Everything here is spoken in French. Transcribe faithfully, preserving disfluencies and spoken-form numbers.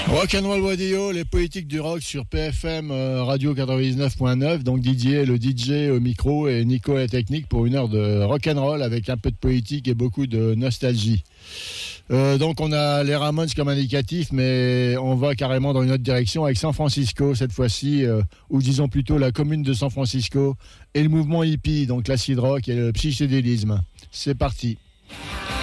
Rock'n'Roll Radio, les politiques du rock sur P F M euh, Radio quatre-vingt-dix-neuf point neuf. Donc Didier, le D J au micro, et Nico à la technique pour une heure de rock'n'roll avec un peu de politique et beaucoup de nostalgie. Euh, donc on a les Ramones comme indicatif, mais on va carrément dans une autre direction avec San Francisco cette fois-ci, euh, ou disons plutôt la commune de San Francisco et le mouvement hippie, donc l'acid rock et le psychédélisme. C'est parti.